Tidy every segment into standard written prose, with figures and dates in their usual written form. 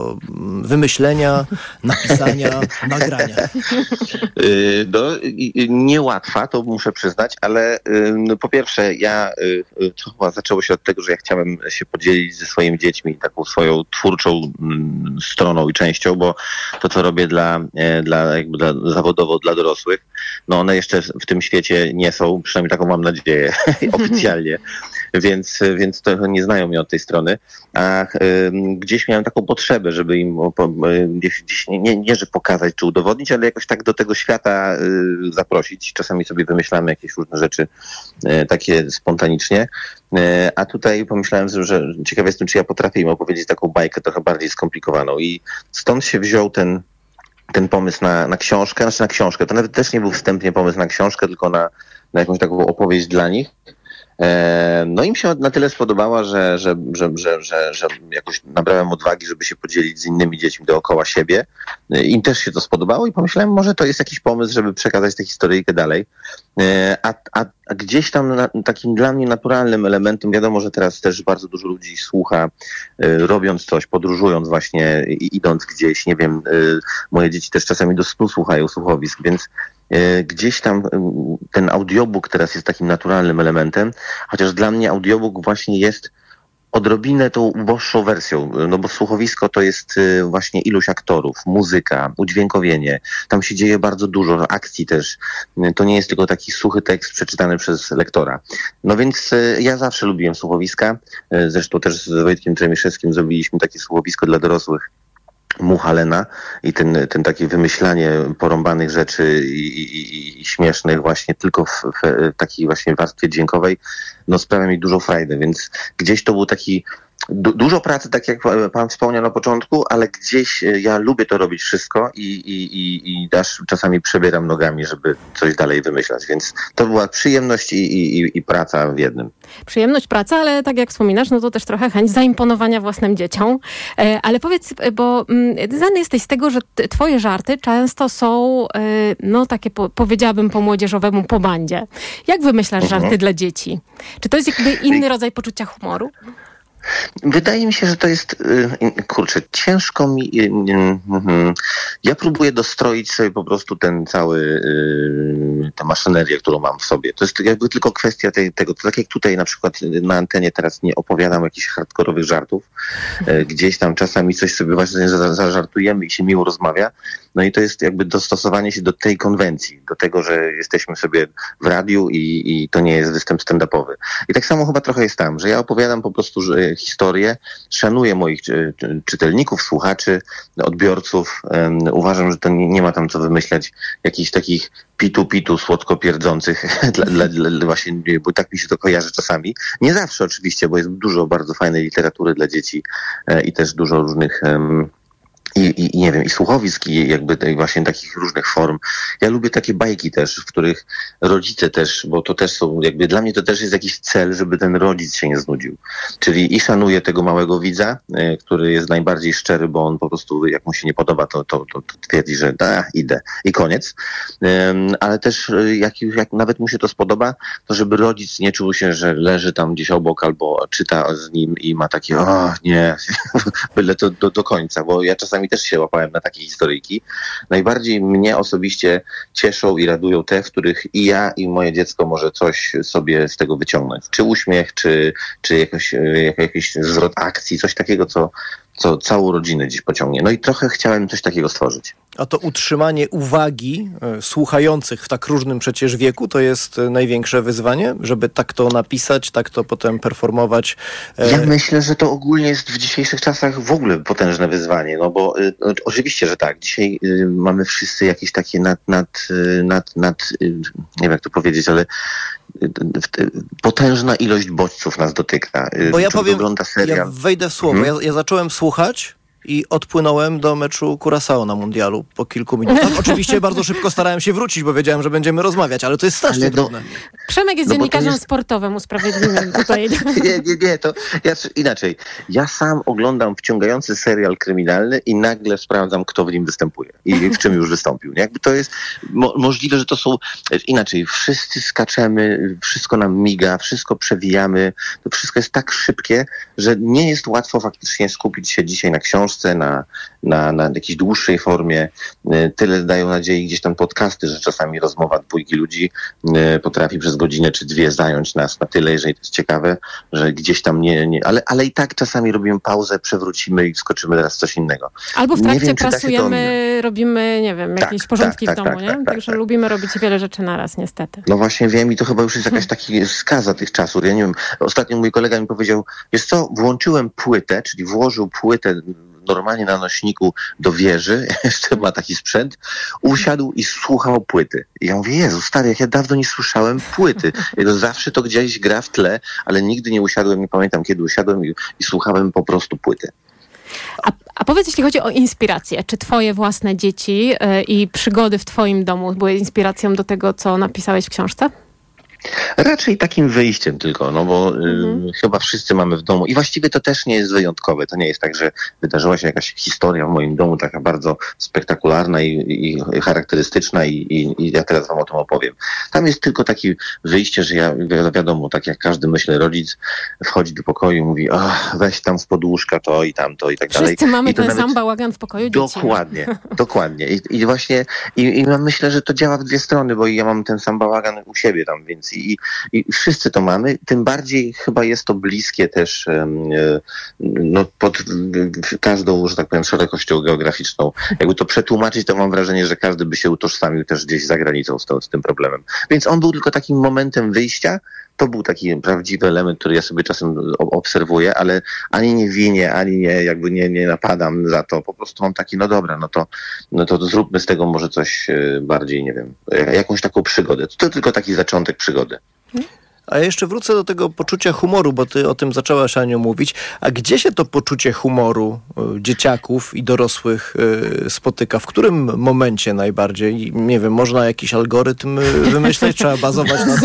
wymyślenia, napisania, nagrania? Niełatwa, to muszę przyznać, ale po pierwsze to chyba zaczęło się od tego, że ja chciałem się podzielić ze swoimi dziećmi taką swoją twórczą stroną i częścią, bo to, co robię zawodowo dla dorosłych, no one jeszcze w tym świecie nie są, przynajmniej taką mam nadzieję, oficjalnie, więc to nie znają mnie od tej strony, a gdzieś miałem taką potrzebę, żeby im gdzieś nie że pokazać czy udowodnić, ale jakoś tak do tego świata zaprosić. Czasami sobie wymyślamy jakieś różne rzeczy takie spontanicznie, a tutaj pomyślałem, że ciekawe jestem, czy ja potrafię im opowiedzieć taką bajkę trochę bardziej skomplikowaną i stąd się wziął ten pomysł na książkę, znaczy na książkę. To nawet też nie był wstępnie pomysł na książkę, tylko na jakąś taką opowieść dla nich. No im się na tyle spodobała, że jakoś nabrałem odwagi, żeby się podzielić z innymi dziećmi dookoła siebie. Im też się to spodobało i pomyślałem, może to jest jakiś pomysł, żeby przekazać tę historyjkę dalej. A gdzieś tam takim dla mnie naturalnym elementem, wiadomo, że teraz też bardzo dużo ludzi słucha, robiąc coś, podróżując właśnie, idąc gdzieś, nie wiem, moje dzieci też czasami do snu słuchają słuchowisk, więc gdzieś tam ten audiobook teraz jest takim naturalnym elementem, chociaż dla mnie audiobook właśnie jest odrobinę tą uboższą wersją, no bo słuchowisko to jest właśnie ilość aktorów, muzyka, udźwiękowienie. Tam się dzieje bardzo dużo, akcji też. To nie jest tylko taki suchy tekst przeczytany przez lektora. No więc ja zawsze lubiłem słuchowiska. Zresztą też z Wojtkiem Trzemiszewskim zrobiliśmy takie słuchowisko dla dorosłych, Mucha Lena, i ten takie wymyślanie porąbanych rzeczy i śmiesznych właśnie tylko w takiej właśnie warstwie dźwiękowej, no sprawia mi dużo frajdy, więc gdzieś to był taki dużo pracy, tak jak pan wspomniał na początku, ale gdzieś ja lubię to robić wszystko i aż czasami przebieram nogami, żeby coś dalej wymyślać, więc to była przyjemność i praca w jednym. Przyjemność, praca, ale tak jak wspominasz, no to też trochę chęć zaimponowania własnym dzieciom. Ale powiedz, bo znany jesteś z tego, że twoje żarty często są, no takie powiedziałabym po młodzieżowemu, po bandzie. Jak wymyślasz żarty dla dzieci? Czy to jest jakby inny rodzaj poczucia humoru? Wydaje mi się, że to jest, ciężko mi, ja próbuję dostroić sobie po prostu ten cały, tę maszynerię, którą mam w sobie. To jest jakby tylko kwestia tego, to tak jak tutaj na przykład na antenie teraz nie opowiadam jakichś hardkorowych żartów, gdzieś tam czasami coś sobie właśnie zażartujemy i się miło rozmawia, no i to jest jakby dostosowanie się do tej konwencji, do tego, że jesteśmy sobie w radiu i to nie jest występ stand-upowy. I tak samo chyba trochę jest tam, że ja opowiadam po prostu historię, szanuję moich czytelników, słuchaczy, odbiorców. Uważam, że to nie ma tam co wymyślać jakichś takich pitu słodko pierdzących, właśnie, bo tak mi się to kojarzy czasami. Nie zawsze oczywiście, bo jest dużo bardzo fajnej literatury dla dzieci i też dużo różnych i nie wiem, i słuchowisk, i jakby właśnie takich różnych form. Ja lubię takie bajki też, w których rodzice też, bo to też są, jakby dla mnie to też jest jakiś cel, żeby ten rodzic się nie znudził. Czyli i szanuję tego małego widza, który jest najbardziej szczery, bo on po prostu, jak mu się nie podoba, to twierdzi, że idę i koniec. Ale też jak nawet mu się to spodoba, to żeby rodzic nie czuł się, że leży tam gdzieś obok albo czyta z nim i ma takie, nie, byle to do końca, bo ja czasami też się łapałem na takie historyjki. Najbardziej mnie osobiście cieszą i radują te, w których i ja, i moje dziecko może coś sobie z tego wyciągnąć. Czy uśmiech, czy jakiś zwrot akcji, coś takiego, co całą rodzinę dziś pociągnie. No i trochę chciałem coś takiego stworzyć. A to utrzymanie uwagi słuchających w tak różnym przecież wieku to jest największe wyzwanie, żeby tak to napisać, tak to potem performować? Ja myślę, że to ogólnie jest w dzisiejszych czasach w ogóle potężne wyzwanie, no bo oczywiście, że tak. Dzisiaj mamy wszyscy jakieś takie nie wiem jak to powiedzieć, ale potężna ilość bodźców nas dotyka. Bo ja powiem, serial. ja wejdę w słowo. Ja zacząłem słuchać i odpłynąłem do meczu Curaçao na mundialu po kilku minutach. Oczywiście bardzo szybko starałem się wrócić, bo wiedziałem, że będziemy rozmawiać, ale to jest strasznie trudne. Przemek jest dziennikarzem sportowym, usprawiedliwiam tutaj. Nie, to inaczej. Ja sam oglądam wciągający serial kryminalny i nagle sprawdzam, kto w nim występuje i w czym już wystąpił. Jakby to jest możliwe, że to są inaczej. Wszyscy skaczemy, wszystko nam miga, wszystko przewijamy. To wszystko jest tak szybkie, że nie jest łatwo faktycznie skupić się dzisiaj na książce, książce, na jakiejś dłuższej formie. Tyle dają nadziei gdzieś tam podcasty, że czasami rozmowa dwójki ludzi potrafi przez godzinę czy dwie zająć nas na tyle, jeżeli to jest ciekawe, że gdzieś tam ale i tak czasami robimy pauzę, przewrócimy i skoczymy teraz w coś innego. Albo w trakcie wiem, pracujemy, robimy, nie wiem, jakieś porządki w domu, nie? Także lubimy robić wiele rzeczy naraz, niestety. No właśnie wiem i to chyba już jest jakaś taki skaza tych czasów. Ja nie wiem, ostatnio mój kolega mi powiedział, wiesz co, włączyłem płytę, czyli włożył płytę normalnie na nośniku do wieży, jeszcze ma taki sprzęt, usiadł i słuchał płyty. I ja mówię, Jezu, stary, jak ja dawno nie słyszałem płyty. Zawsze to gdzieś gra w tle, ale nigdy nie usiadłem, nie pamiętam kiedy usiadłem i słuchałem po prostu płyty. A powiedz, jeśli chodzi o inspirację, czy twoje własne dzieci i przygody w twoim domu były inspiracją do tego, co napisałeś w książce? Raczej takim wyjściem tylko, no bo chyba wszyscy mamy w domu i właściwie to też nie jest wyjątkowe. To nie jest tak, że wydarzyła się jakaś historia w moim domu taka bardzo spektakularna i charakterystyczna i ja teraz wam o tym opowiem. Tam jest tylko takie wyjście, że ja wiadomo, tak jak każdy, myślę, rodzic wchodzi do pokoju i mówi, weź tam spod łóżka to i tamto i tak dalej. Wszyscy mamy ten nawet sam bałagan w pokoju dzieci. Dokładnie. I właśnie myślę, że to działa w dwie strony, bo ja mam ten sam bałagan u siebie tam, więc i wszyscy to mamy, tym bardziej chyba jest to bliskie też pod każdą, że tak powiem, szerokością geograficzną. Jakby to przetłumaczyć, to mam wrażenie, że każdy by się utożsamił też gdzieś za granicą z tym problemem. Więc on był tylko takim momentem wyjścia. To był taki prawdziwy element, który ja sobie czasem obserwuję, ale ani nie winię, ani nie napadam za to. Po prostu mam taki, no dobra, no to zróbmy z tego może coś bardziej, nie wiem, jakąś taką przygodę. To tylko taki zaczątek przygody. A ja jeszcze wrócę do tego poczucia humoru, bo ty o tym zaczęłaś, Aniu, mówić. A gdzie się to poczucie humoru dzieciaków i dorosłych spotyka? W którym momencie najbardziej? Nie wiem, można jakiś algorytm wymyśleć? Trzeba bazować na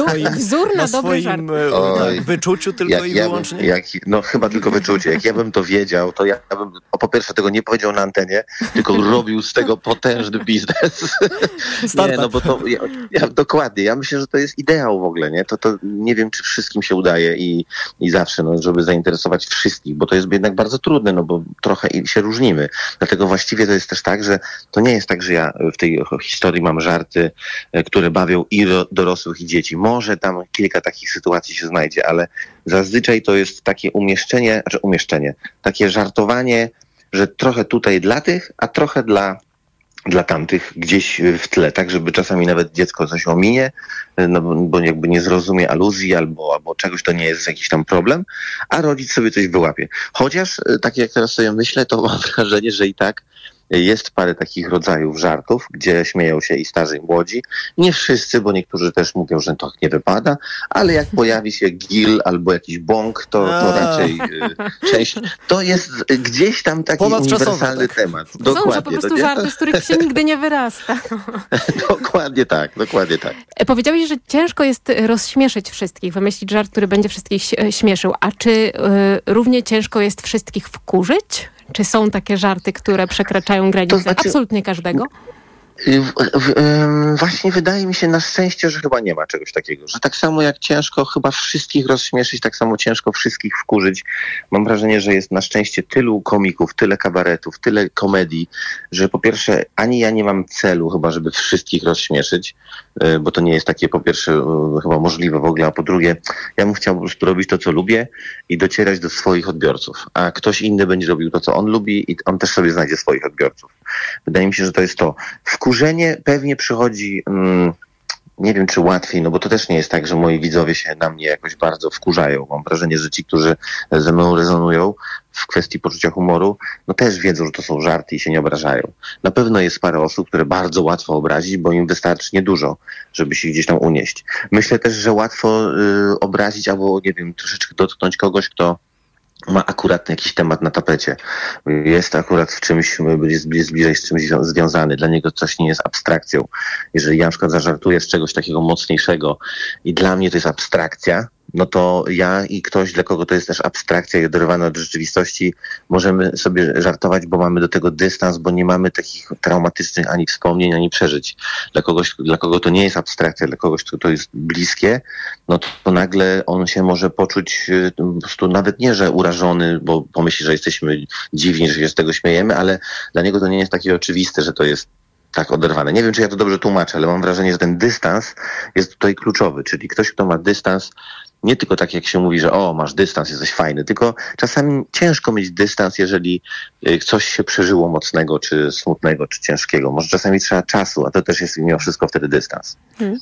swoim wyczuciu tylko i wyłącznie? No chyba tylko wyczucie. Jak ja bym to wiedział, to ja bym po pierwsze tego nie powiedział na antenie, tylko robił z tego potężny biznes. Nie, no bo to dokładnie. Ja myślę, że to jest ideał w ogóle, nie? To nie wiem, czy wszystkim się udaje i zawsze, żeby zainteresować wszystkich, bo to jest jednak bardzo trudne, bo trochę się różnimy. Dlatego właściwie to jest też tak, że to nie jest tak, że ja w tej historii mam żarty, które bawią i dorosłych, i dzieci. Może tam kilka takich sytuacji się znajdzie, ale zazwyczaj to jest takie umieszczenie, takie żartowanie, że trochę tutaj dla tych, a trochę dla tamtych gdzieś w tle, tak, żeby czasami nawet dziecko coś ominie, bo jakby nie zrozumie aluzji albo czegoś, to nie jest jakiś tam problem, a rodzic sobie coś wyłapie. Chociaż, tak jak teraz sobie myślę, to mam wrażenie, że i tak jest parę takich rodzajów żartów, gdzie śmieją się i starzy, i młodzi. Nie wszyscy, bo niektórzy też mówią, że to nie wypada, ale jak pojawi się gil albo jakiś bąk, to raczej część. To jest gdzieś tam taki uniwersalny temat. Są, że po prostu żarty, z których się nigdy nie wyrasta. Dokładnie tak. Powiedziałeś, że ciężko jest rozśmieszyć wszystkich, wymyślić żart, który będzie wszystkich śmieszył. A czy równie ciężko jest wszystkich wkurzyć? Czy są takie żarty, które przekraczają granice absolutnie każdego? Właśnie wydaje mi się na szczęście, że chyba nie ma czegoś takiego. Że tak samo jak ciężko chyba wszystkich rozśmieszyć, tak samo ciężko wszystkich wkurzyć. Mam wrażenie, że jest na szczęście tylu komików, tyle kabaretów, tyle komedii, że po pierwsze ani ja nie mam celu chyba, żeby wszystkich rozśmieszyć, bo to nie jest takie po pierwsze chyba możliwe w ogóle, a po drugie ja bym chciał po prostu robić to, co lubię i docierać do swoich odbiorców. A ktoś inny będzie robił to, co on lubi i on też sobie znajdzie swoich odbiorców. Wydaje mi się, że to jest to. Wkurzenie pewnie przychodzi, nie wiem czy łatwiej, bo to też nie jest tak, że moi widzowie się na mnie jakoś bardzo wkurzają. Mam wrażenie, że ci, którzy ze mną rezonują w kwestii poczucia humoru, też wiedzą, że to są żarty i się nie obrażają. Na pewno jest parę osób, które bardzo łatwo obrazić, bo im wystarczy niedużo, żeby się gdzieś tam unieść. Myślę też, że łatwo obrazić albo, nie wiem, troszeczkę dotknąć kogoś, kto ma akurat jakiś temat na tapecie. Jest akurat w czymś, jest bliżej z czymś związany. Dla niego coś nie jest abstrakcją. Jeżeli ja na przykład zażartuję z czegoś takiego mocniejszego i dla mnie to jest abstrakcja, no to ja i ktoś, dla kogo to jest też abstrakcja i oderwane od rzeczywistości, możemy sobie żartować, bo mamy do tego dystans, bo nie mamy takich traumatycznych ani wspomnień, ani przeżyć. Dla kogo to nie jest abstrakcja, dla kogoś to jest bliskie, no to nagle on się może poczuć po prostu nawet nie, że urażony, bo pomyśli, że jesteśmy dziwni, że się z tego śmiejemy, ale dla niego to nie jest takie oczywiste, że to jest tak oderwane. Nie wiem, czy ja to dobrze tłumaczę, ale mam wrażenie, że ten dystans jest tutaj kluczowy, czyli ktoś, kto ma dystans, nie tylko tak jak się mówi, że masz dystans, jesteś fajny, tylko czasami ciężko mieć dystans, jeżeli coś się przeżyło mocnego, czy smutnego, czy ciężkiego. Może czasami trzeba czasu, a to też jest mimo wszystko wtedy dystans.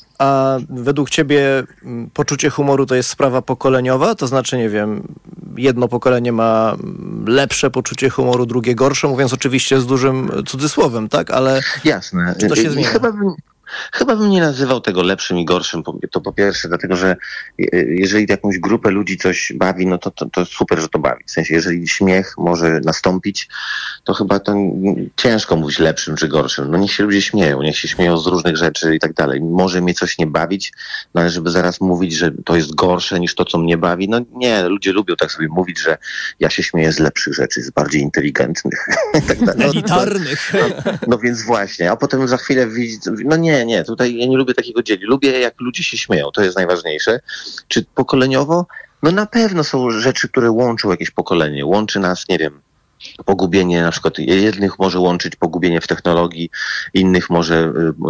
A według ciebie poczucie humoru to jest sprawa pokoleniowa? To znaczy, nie wiem, jedno pokolenie ma lepsze poczucie humoru, drugie gorsze, mówiąc oczywiście z dużym cudzysłowem, tak? Ale jasne. Czy to się zmienia? Chyba bym nie nazywał tego lepszym i gorszym, to po pierwsze, dlatego że jeżeli jakąś grupę ludzi coś bawi, no to super, że to bawi. W sensie, jeżeli śmiech może nastąpić, to chyba to ciężko mówić lepszym czy gorszym. No niech się ludzie śmieją, niech się śmieją z różnych rzeczy i tak dalej. Może mnie coś nie bawić, no ale żeby zaraz mówić, że to jest gorsze niż to, co mnie bawi, no nie, ludzie lubią tak sobie mówić, że ja się śmieję z lepszych rzeczy, z bardziej inteligentnych. tak dalej. Elitarnych. No więc właśnie, a potem za chwilę no nie, tutaj ja nie lubię takiego dzieli. Lubię, jak ludzie się śmieją, to jest najważniejsze. Czy pokoleniowo? No na pewno są rzeczy, które łączą jakieś pokolenie. Łączy nas, nie wiem, pogubienie, na przykład jednych może łączyć pogubienie w technologii, innych może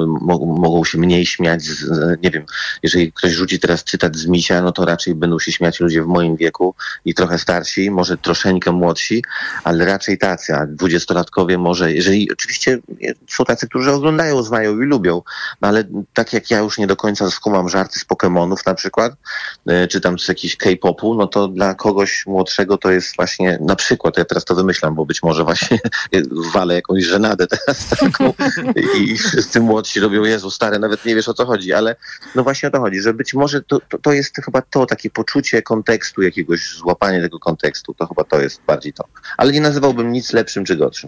mogą się mniej śmiać nie wiem, jeżeli ktoś rzuci teraz cytat z Misia, no to raczej będą się śmiać ludzie w moim wieku i trochę starsi, może troszeczkę młodsi, ale raczej tacy, a 20-latkowie może, jeżeli oczywiście są tacy, którzy oglądają, znają i lubią, no ale tak jak ja już nie do końca skumam żarty z Pokemonów na przykład, czy tam z jakichś K-popu, no to dla kogoś młodszego to jest właśnie, na przykład, ja teraz to wymyślam, bo być może właśnie walę jakąś żenadę teraz taką i wszyscy młodsi robią, Jezu, stary, nawet nie wiesz, o co chodzi, ale no właśnie o to chodzi, że być może to jest chyba to, takie poczucie kontekstu, jakiegoś złapanie tego kontekstu, to chyba to jest bardziej to. Ale nie nazywałbym nic lepszym czy gorszym.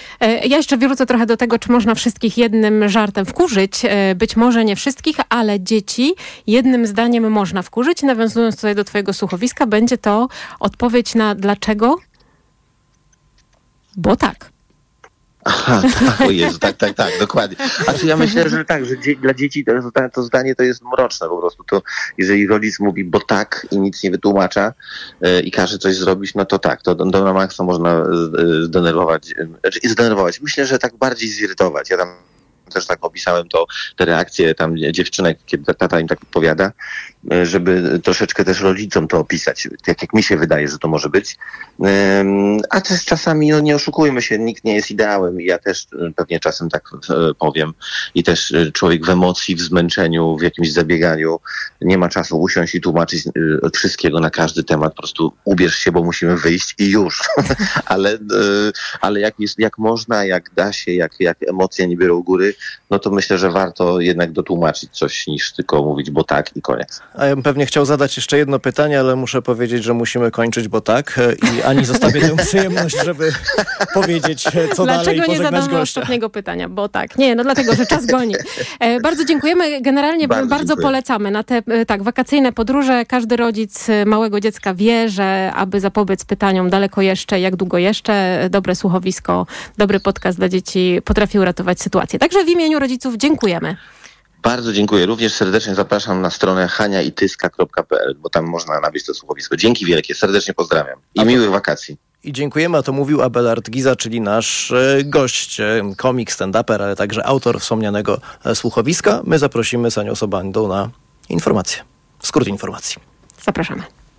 Ja jeszcze wrócę trochę do tego, czy można wszystkich jednym żartem wkurzyć. Być może nie wszystkich, ale dzieci jednym zdaniem można wkurzyć. Nawiązując tutaj do twojego słuchowiska, będzie to odpowiedź na dlaczego? Bo tak. Aha, o Jezu, tak, dokładnie. A czy ja myślę, że tak, że dla dzieci to zdanie to jest mroczne po prostu. To jeżeli rodzic mówi, bo tak i nic nie wytłumacza i każe coś zrobić, no to tak, to na maksa można zdenerwować. Myślę, że tak bardziej zirytować. Ja tam też tak opisałem te reakcje tam dziewczynek, kiedy tata im tak odpowiada, żeby troszeczkę też rodzicom to opisać, tak jak mi się wydaje, że to może być. A też czasami, no nie oszukujmy się, nikt nie jest ideałem i ja też pewnie czasem tak powiem i też człowiek w emocji, w zmęczeniu, w jakimś zabieganiu nie ma czasu usiąść i tłumaczyć wszystkiego na każdy temat, po prostu ubierz się, bo musimy wyjść i już. ale jak można, jak da się, jak emocje nie biorą góry, no to myślę, że warto jednak dotłumaczyć coś niż tylko mówić, bo tak i koniec. A ja bym pewnie chciał zadać jeszcze jedno pytanie, ale muszę powiedzieć, że musimy kończyć, bo tak. I Ani zostawię tę przyjemność, żeby powiedzieć, co dalej i pożegnać gościa. Dlaczego nie zadamy ostatniego pytania? Bo tak. Nie, no dlatego, że czas goni. Bardzo dziękujemy. Generalnie bardzo polecamy na te wakacyjne podróże. Każdy rodzic małego dziecka wie, że aby zapobiec pytaniom daleko jeszcze, jak długo jeszcze, dobre słuchowisko, dobry podcast dla dzieci potrafi uratować sytuację. Także w imieniu rodziców dziękujemy. Bardzo dziękuję. Również serdecznie zapraszam na stronę haniaityska.pl, bo tam można nabyć to słuchowisko. Dzięki wielkie, serdecznie pozdrawiam i miłych wakacji. I dziękujemy, a to mówił Abelard Giza, czyli nasz gość, komik, stand-uper, ale także autor wspomnianego słuchowiska. My zaprosimy z Anią Sobandą na informacje, skrót informacji. Zapraszamy.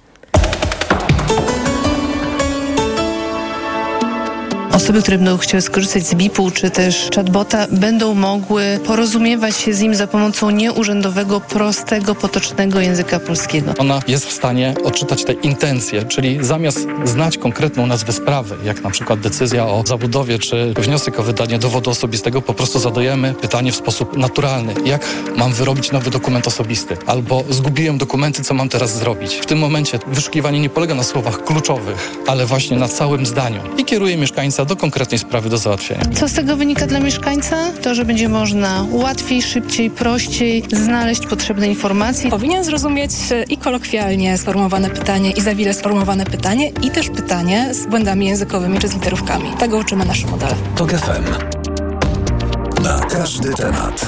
Osoby, które będą chciały skorzystać z BIP-u czy też chatbota, będą mogły porozumiewać się z nim za pomocą nieurzędowego, prostego, potocznego języka polskiego. Ona jest w stanie odczytać te intencje, czyli zamiast znać konkretną nazwę sprawy, jak na przykład decyzja o zabudowie czy wniosek o wydanie dowodu osobistego, po prostu zadajemy pytanie w sposób naturalny. Jak mam wyrobić nowy dokument osobisty? Albo zgubiłem dokumenty, co mam teraz zrobić? W tym momencie wyszukiwanie nie polega na słowach kluczowych, ale właśnie na całym zdaniu. I kieruje mieszkańca pacjenta do konkretnej sprawy do załatwienia. Co z tego wynika dla mieszkańca? To, że będzie można łatwiej, szybciej, prościej znaleźć potrzebne informacje. Powinien zrozumieć i kolokwialnie sformułowane pytanie, i za wile sformułowane pytanie, i też pytanie z błędami językowymi czy z literówkami. Tego uczymy nasze modele. TOK FM. Na każdy temat.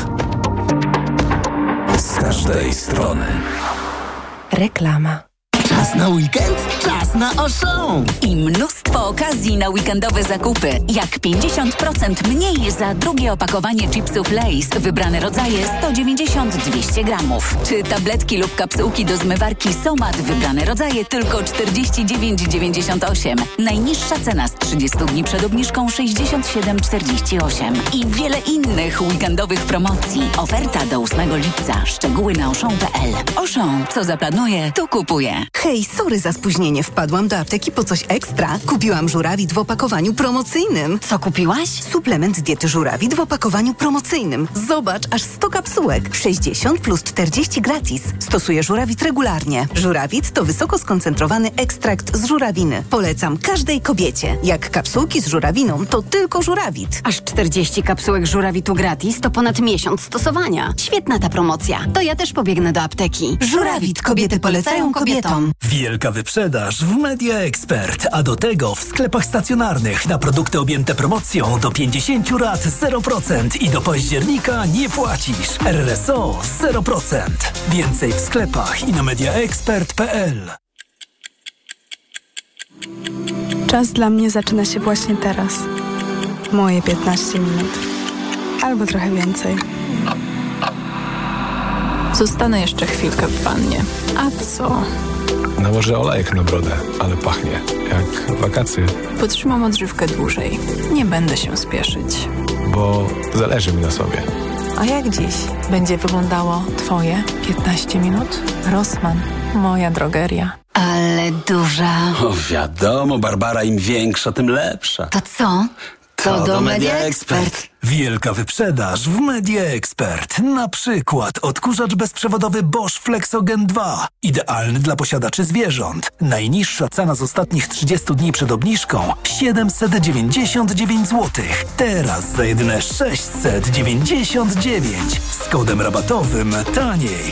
Z każdej strony. Reklama. Czas na weekend? Czas na Auchan! I mnóstwo okazji na weekendowe zakupy. Jak 50% mniej za drugie opakowanie chipsów Lay's. Wybrane rodzaje 190-200 gramów. Czy tabletki lub kapsułki do zmywarki Somat. Wybrane rodzaje tylko 49,98. Najniższa cena z 30 dni przed obniżką 67,48. I wiele innych weekendowych promocji. Oferta do 8 lipca. Szczegóły na auchan.pl. Auchan. Co zaplanuje, to kupuje. Hej, sorry za spóźnienie. Wpadłam do apteki po coś ekstra. Kupiłam żurawit w opakowaniu promocyjnym. Co kupiłaś? Suplement diety żurawit w opakowaniu promocyjnym. Zobacz, aż 100 kapsułek. 60 plus 40 gratis. Stosuję żurawit regularnie. Żurawit to wysoko skoncentrowany ekstrakt z żurawiny. Polecam każdej kobiecie. Jak kapsułki z żurawiną, to tylko żurawit. Aż 40 kapsułek żurawitu gratis to ponad miesiąc stosowania. Świetna ta promocja. To ja też pobiegnę do apteki. Żurawit. Kobiety polecają kobietom. Wielka wyprzedaż w Media Expert, a do tego w sklepach stacjonarnych na produkty objęte promocją do 50 rat 0% i do października nie płacisz. RSO 0%. Więcej w sklepach i na mediaexpert.pl. Czas dla mnie zaczyna się właśnie teraz. Moje 15 minut. Albo trochę więcej. Zostanę jeszcze chwilkę w wannie. A co? Nałożę olejek na brodę, ale pachnie jak wakacje. Potrzymam odżywkę dłużej. Nie będę się spieszyć. Bo zależy mi na sobie. A jak dziś będzie wyglądało Twoje 15 minut? Rossmann, moja drogeria. Ale duża. O, wiadomo, Barbara, im większa, tym lepsza. To co? To do Media Expert. Wielka wyprzedaż w Media Expert. Na przykład odkurzacz bezprzewodowy Bosch Flexogen 2. Idealny dla posiadaczy zwierząt. Najniższa cena z ostatnich 30 dni przed obniżką 799 zł. Teraz za jedyne 699. Z kodem rabatowym taniej.